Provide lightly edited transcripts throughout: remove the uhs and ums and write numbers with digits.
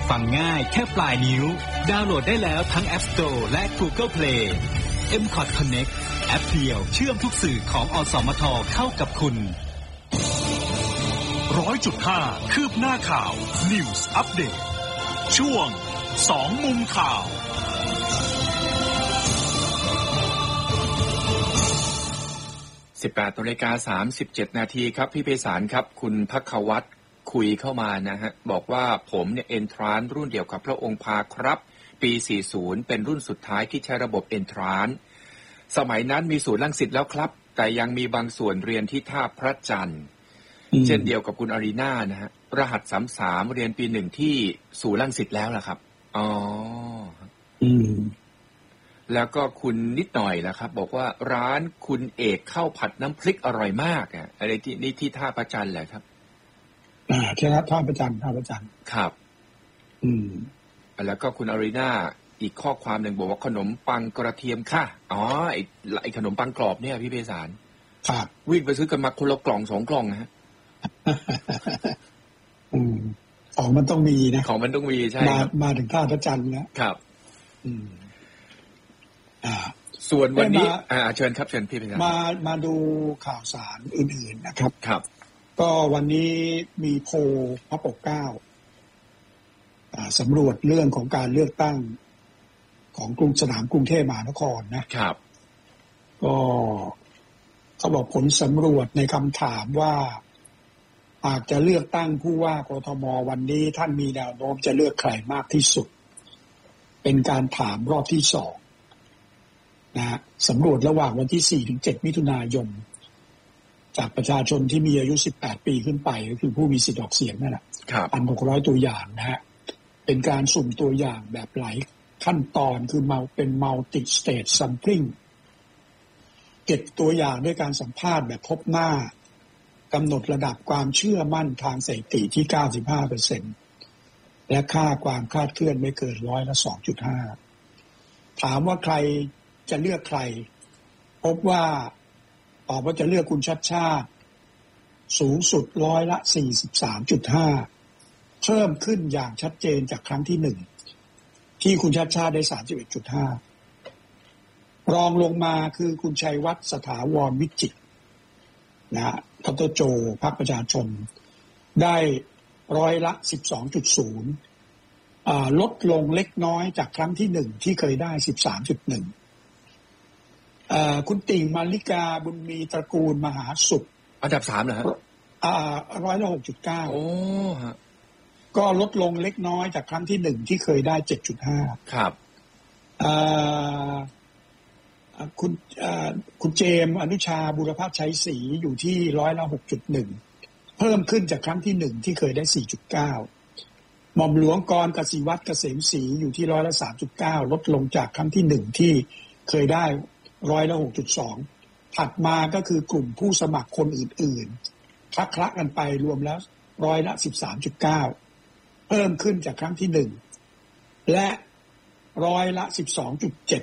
ฟังง่ายแค่ปลายนิ้วดาวน์โหลดได้แล้วทั้ง App Store และ Google Play MCOT Connect แอปเดียวเชื่อมทุกสื่อของอสมทเข้ากับคุณ 100.5 คืบหน้าข่าว News Update ช่วง2มุมข่าว 18:37 นาทีครับพี่ไพศาลครับคุณภัควัฒน์คุยเข้ามานะฮะบอกว่าผมเนี่ยเอนทรานซ์รุ่นเดียวกับพระองค์พาครับปี40เป็นรุ่นสุดท้ายที่ใช้ระบบเอนทรานซ์สมัยนั้นมีศูนย์รังสิตแล้วครับแต่ยังมีบางส่วนเรียนที่ท่าพระจันทร์เช่นเดียวกับคุณอารีนานะฮะรหัส33เรียนปี1ที่ศูนย์รังสิตแล้วล่ะครับอ๋อแล้วก็คุณนิดหน่อยนะครับบอกว่าร้านคุณเอกข้าวผัดน้ำพริกอร่อยมากอ่ะอะไรที่นี่ที่ท่าพระจันทร์แหละครับใช่ครับท่าพระจันทร์ครับแล้วก็คุณอารีนาอีกข้อความหนึ่งบอกว่าขนมปังกระเทียมค่ะอ๋อไอ้ขนมปังกรอบเนี่ยพี่ไพศาลครับวิ่งไปซื้อกันมาคนละกล่อง2กล่องนะฮะของมันต้องมีนะของมันต้องมีใช่มาถึงท่าพระจันทร์แล้วครับส่วนวันนี้เชิญครับเชิญพี่ไพศาลมาดูข่าวสารอื่นๆนะครับครับก็วันนี้มีโพลพระปกเกล้าสำรวจเรื่องของการเลือกตั้งของสนามกรุงเทพมหานครนะครับก็เขาบอกผลสำรวจในคำถามว่าหากจะเลือกตั้งผู้ว่ากทมวันนี้ท่านมีแนวโน้มจะเลือกใครมากที่สุดเป็นการถามรอบที่2นะฮะสำรวจระหว่างวันที่4 ถึง 7 มิถุนายนจากประชาชนที่มีอายุ18 ปีขึ้นไปก็คือผู้มีสิทธิ์ออกเสียงนั่นแหละ 1,600 ตัวอย่างนะฮะเป็นการสุ่มตัวอย่างแบบหลายขั้นตอนคือเป็น multi stage sampling เก็บตัวอย่างด้วยการสัมภาษณ์แบบพบหน้ากำหนดระดับความเชื่อมั่นทางสถิติที่ 95% และค่าความคลาดเคลื่อนไม่เกิน2.5 ถามว่าใครจะเลือกใครพบว่าตอบว่าจะเลือกคุณชัชชาติสูงสุด43.5 เพิ่มขึ้นอย่างชัดเจนจากครั้งที่1ที่คุณชัชชาติได้ 31.5 รองลงมาคือคุณชัยวัฒน์สถาวรวิจิตรนะดร.โจพรรคประชาชนได้12.0 ลดลงเล็กน้อยจากครั้งที่1ที่เคยได้ 13.1คุณติ่งมาริกาบุญมีตระกูลมหาสุขอันดับ3เหรอฮะ 6.9 โอ้ฮะก็ลดลงเล็กน้อยจากครั้งที่1ที่เคยได้ 7.5 ครับคุณเจมส์อนุชาบุรพชัยศรีอยู่ที่6.1 เพิ่มขึ้นจากครั้งที่1ที่เคยได้ 4.9 หม่อมหลวงกรกสิวัฒน์เกษมศรีอยู่ที่3.9 ลดลงจากครั้งที่1ที่เคยได้6.2 ถัดมาก็คือกลุ่มผู้สมัครคนอื่นๆคละกันไปรวมแล้ว13.9 เพิ่มขึ้นจากครั้งที่1และ12.7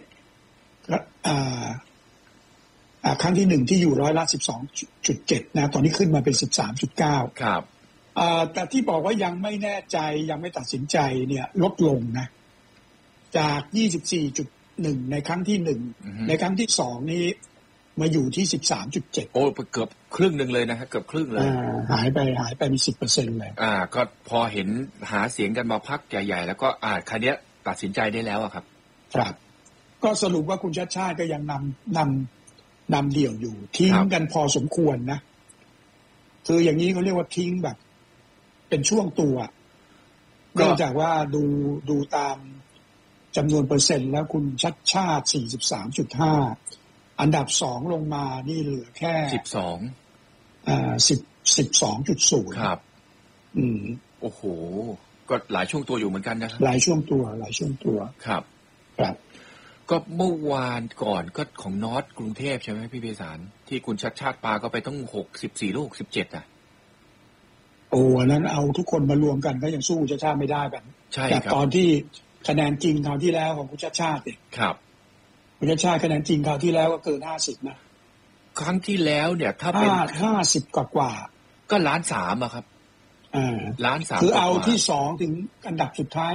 ครั้งที่1ที่อยู่12.7 นะตอนนี้ขึ้นมาเป็น 13.9 ครับแต่ที่บอกว่ายังไม่แน่ใจยังไม่ตัดสินใจเนี่ยลดลงนะจาก24.1 ในครั้งที่1ในครั้งที่2นี้มาอยู่ที่ 13.7 โอ้เกือบครึ่งนึงเลยนะฮะเกือบครึ่งเลยหายไปมี 10% เลยก็พอเห็นหาเสียงกันมาพักใหญ่ๆแล้วก็คราวนี้ตัดสินใจได้แล้วครับครับก็สรุปว่าคุณชัชชาติก็ยังนำเดี่ยวอยู่ทิ้งกันพอสมควรนะคืออย่างนี้เขาเรียกว่าทิ้งแบบเป็นช่วงตัวเนื่องจากว่าดูตามจำนวนเปอร์เซ็นต์แล้วคุณชัชชาติ 43.5 อันดับ2ลงมานี่เหลือแค่12.0 ครับโอ้โหก็หลายช่วงตัวอยู่เหมือนกันนะครับหลายช่วงตัวครับก็เมื่อวานก่อนก็ของนอร์ทกรุงเทพใช่ไหมพี่ไพศาลที่คุณชัชชาติปาก็ไปต้อง64 ลูก 17 โอ้นั้นเอาทุกคนมารวมกันก็ยังสู้ชัชชาติไม่ได้แบบแต่ตอนที่คะแนนจริงคราวที่แล้วของคุณชัชชาติครับคุณชัชชาติคะแนนจริงคราวที่แล้วก็เกิน50นะครั้งที่แล้วเนี่ยถ้าเป็น 50กว่าก็1.3 ล้านอะครับ1.3 ล้านคือเอาที่2ถึงอันดับสุดท้าย